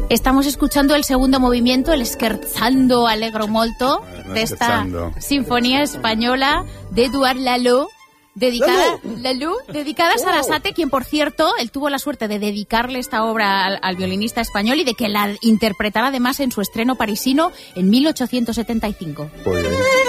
Estamos escuchando el segundo movimiento, el Scherzando Allegro Molto, de esta sinfonía española de Édouard Lalo, dedicada a Sarasate, quien, por cierto, él tuvo la suerte de dedicarle esta obra al violinista español y de que la interpretara además en su estreno parisino en 1875. Muy bien.